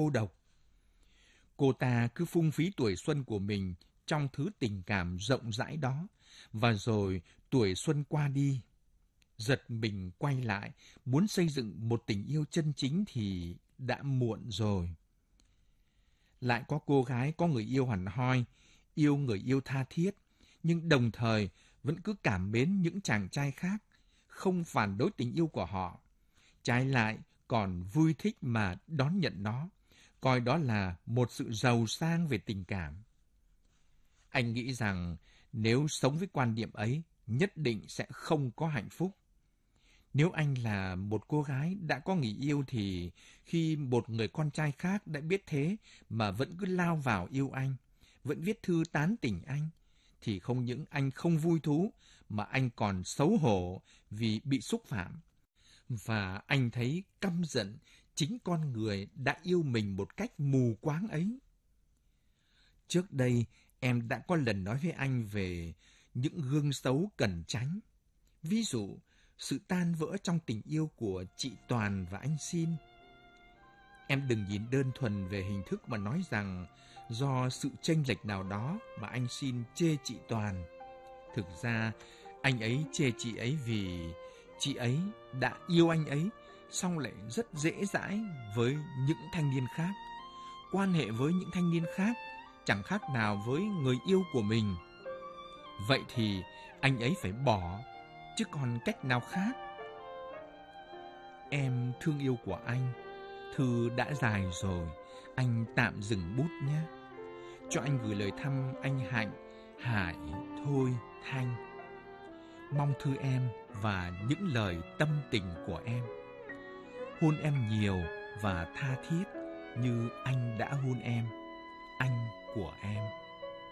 cô độc. Cô ta cứ phung phí tuổi xuân của mình trong thứ tình cảm rộng rãi đó, và rồi tuổi xuân qua đi. Giật mình quay lại, muốn xây dựng một tình yêu chân chính thì đã muộn rồi. Lại có cô gái có người yêu hẳn hoi, yêu người yêu tha thiết, nhưng đồng thời vẫn cứ cảm mến những chàng trai khác, không phản đối tình yêu của họ. Trái lại, còn vui thích mà đón nhận nó, coi đó là một sự giàu sang về tình cảm. Anh nghĩ rằng nếu sống với quan niệm ấy, nhất định sẽ không có hạnh phúc. Nếu anh là một cô gái đã có người yêu thì khi một người con trai khác đã biết thế mà vẫn cứ lao vào yêu anh, vẫn viết thư tán tỉnh anh, thì không những anh không vui thú mà anh còn xấu hổ vì bị xúc phạm. Và anh thấy căm giận chính con người đã yêu mình một cách mù quáng ấy. Trước đây, em đã có lần nói với anh về những gương xấu cần tránh. Ví dụ, sự tan vỡ trong tình yêu của chị Toàn và anh Xin. Em đừng nhìn đơn thuần về hình thức mà nói rằng do sự chênh lệch nào đó mà anh Xin chê chị Toàn. Thực ra, anh ấy chê chị ấy vì chị ấy đã yêu anh ấy, song lại rất dễ dãi với những thanh niên khác. Quan hệ với những thanh niên khác chẳng khác nào với người yêu của mình. Vậy thì anh ấy phải bỏ, chứ còn cách nào khác. Em thương yêu của anh, thư đã dài rồi, anh tạm dừng bút nhé. Cho anh gửi lời thăm anh Hạnh, Hải, Thôi, Thanh. Mong thư em và những lời tâm tình của em. Hôn em nhiều và tha thiết như anh đã hôn em, anh của em.